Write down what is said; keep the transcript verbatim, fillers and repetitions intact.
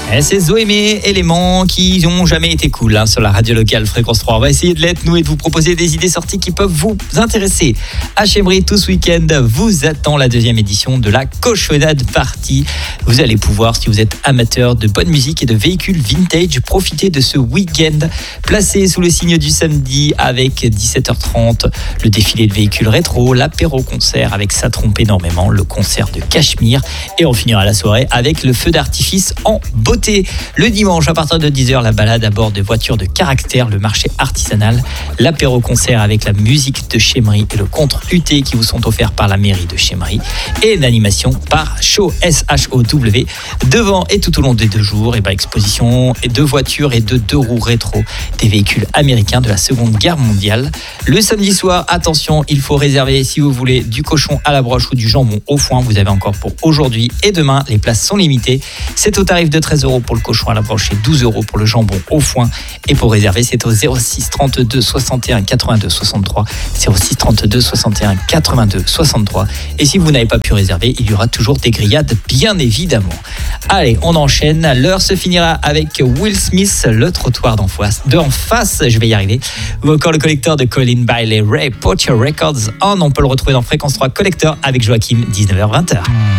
Et c'est Zoémé, Éléments qui n'ont jamais été cool hein, sur la radio locale Fréquence trois. On va essayer de l'être, nous, et de vous proposer des idées sorties qui peuvent vous intéresser. À Chemry, tout ce week-end, vous attend la deuxième édition de la Cochonnade Party. Vous allez pouvoir, si vous êtes amateur de bonne musique et de véhicules vintage, profiter de ce week-end placé sous le signe du samedi avec dix-sept heures trente, le défilé de véhicules rétro, l'apéro-concert avec Ça trompe énormément, le concert de Cachemire, et on finira la soirée avec le feu d'artifice en beauté. Le dimanche, à partir de dix heures, la balade à bord de voitures de caractère, le marché artisanal, l'apéro-concert avec la musique de Chemry et le contre U T qui vous sont offerts par la mairie de Chemry, et une animation par Show S H O W. Devant et tout au long des deux jours, et ben, exposition de voitures et de deux roues rétro, des véhicules américains de la Seconde Guerre mondiale. Le samedi soir, attention, il faut réserver si vous voulez du cochon à la broche ou du jambon au foin. Vous avez encore pour aujourd'hui et demain, les places sont limitées. C'est au tarif de treize euros pour le cochon à la broche et douze euros pour le jambon au foin. Et pour réserver, c'est au zéro six trente-deux soixante et un quatre-vingt-deux soixante-trois, zéro six trente-deux soixante et un quatre-vingt-deux soixante-trois. Et si vous n'avez pas pu réserver, il y aura toujours des grillades, bien évidemment. Allez, on enchaîne. L'heure se finira avec Will Smith, Le trottoir d'en face. D'en face, je vais y arriver. Ou encore le collecteur de Colin Bailey, Ray, Put Your Records On. On peut le retrouver dans Fréquence trois Collector avec Joachim, dix-neuf heures vingt.